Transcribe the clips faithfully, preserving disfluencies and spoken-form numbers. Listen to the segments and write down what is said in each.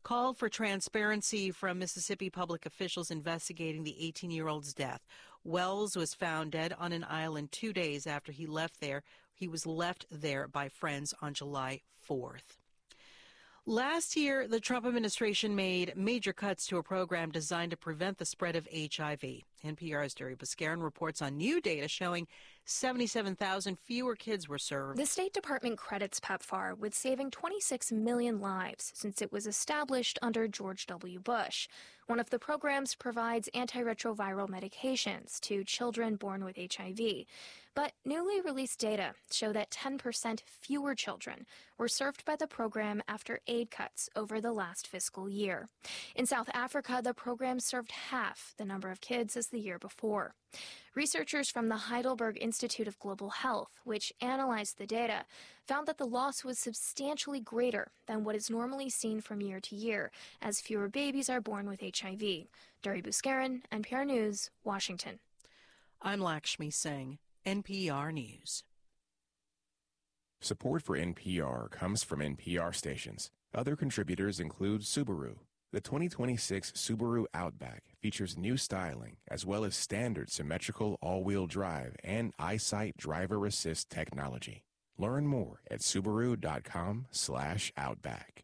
called for transparency from Mississippi public officials investigating the eighteen-year-old's death. Wells was found dead on an island two days after he left there. He was left there by friends on July fourth. Last year, the Trump administration made major cuts to a program designed to prevent the spread of H I V. N P R's Derry Buscarin reports on new data showing seventy-seven thousand fewer kids were served. The State Department credits PEPFAR with saving twenty-six million lives since it was established under George W. Bush. One of the programs provides antiretroviral medications to children born with H I V. But newly released data show that ten percent fewer children were served by the program after aid cuts over the last fiscal year. In South Africa, the program served half the number of kids as the year before. Researchers from the Heidelberg Institute of Global Health, which analyzed the data, found that the loss was substantially greater than what is normally seen from year to year, as fewer babies are born with H I V. Derry Buscarin, N P R News, Washington. I'm Lakshmi Singh, N P R News. Support for N P R comes from N P R stations. Other contributors include Subaru. The twenty twenty-six Subaru Outback features new styling as well as standard symmetrical all-wheel drive and EyeSight driver assist technology. Learn more at Subaru.com slash Outback.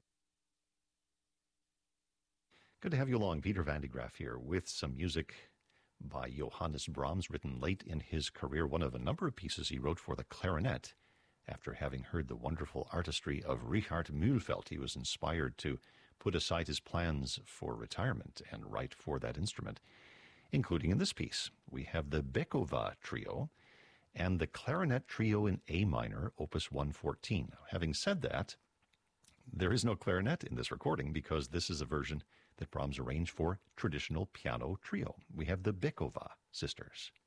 Good to have you along. Peter Van de Graaff here with some music by Johannes Brahms, written late in his career, one of a number of pieces he wrote for the clarinet. After having heard the wonderful artistry of Richard Mühlfeld, he was inspired to put aside his plans for retirement and write for that instrument, including in this piece. We have the Bekova Trio and the Clarinet Trio in A minor, Opus one fourteen. Now, having said that, there is no clarinet in this recording because this is a version that Brahms arranged for traditional piano trio. We have the Bekova sisters.